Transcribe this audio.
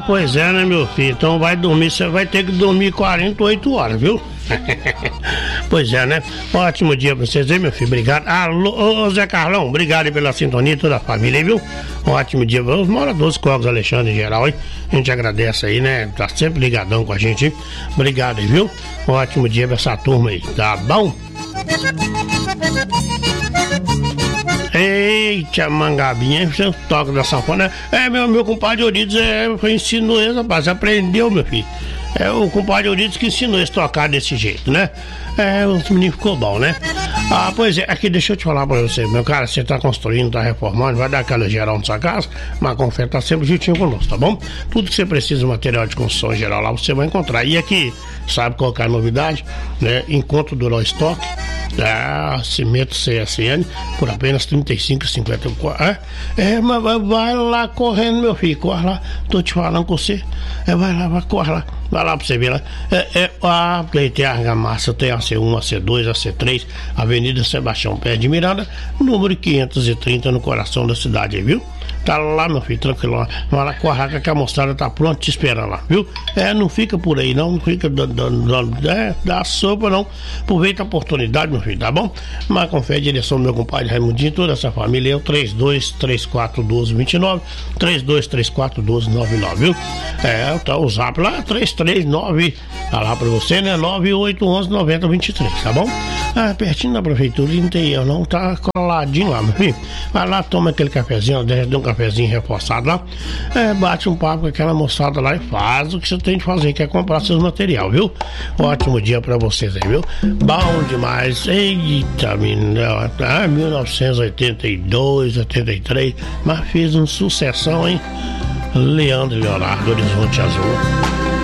pois é, né, meu filho? Então vai dormir, você vai ter que dormir 48 horas, viu? Pois é, né? Ótimo dia pra vocês aí, meu filho. Obrigado. Alô, ô Zé Carlão, obrigado aí pela sintonia, toda a família aí, viu? Ótimo dia. Os moradores Cogos Alexandre em geral, hein? A gente agradece aí, né? Tá sempre ligadão com a gente, hein? Obrigado aí, viu? Ótimo dia pra essa turma aí, tá bom? Eita, Mangabinha, você toca da sanfona. Meu compadre Eurides ensinou isso, rapaz, aprendeu, meu filho. O compadre Eurides que ensinou eles a tocar desse jeito, né? O menino ficou bom, né? Pois é, aqui deixa eu te falar pra você, meu cara, você tá construindo, tá reformando, vai dar aquela geral na sua casa, mas a Confeito tá sempre juntinho conosco, tá bom? Tudo que você precisa de material de construção em geral lá, você vai encontrar. E aqui, sabe qual que é a novidade? Né? Enquanto durar o estoque, cimento CSN por apenas R$ 35,50. Mas vai lá correndo, meu filho, corre lá, tô te falando com você. Vai lá, corre lá. Vai lá pra você ver lá. Porque tem a argamassa, tem a C1, a C2, a C3, Avenida Sebastião Pé de Miranda, número 530, no coração da cidade aí, viu? Tá lá, meu filho, tranquilo lá. Vai lá com a raca que a mostrada tá pronta te esperando lá, viu? Não fica por aí, não fica dá sopa, não. Aproveita a oportunidade, meu filho, tá bom? Mas confere a direção do meu compadre Raimundinho, toda essa família, eu 32341229, 32341299, viu? Tá o zap lá, 339, tá lá pra você, né? 9811-9023, tá bom? Pertinho da prefeitura, não tem eu não, tá coladinho lá, meu filho. Vai lá, toma aquele cafezinho, deixa de um cafezinho reforçado lá, bate um papo com aquela moçada lá e faz o que você tem de fazer, que é comprar seus material, viu? Ótimo dia pra vocês aí, viu? Bom demais. Eita, menina, 1982, 83, mas fez uma sucessão, hein? Leandro e Leonardo, Horizonte Azul.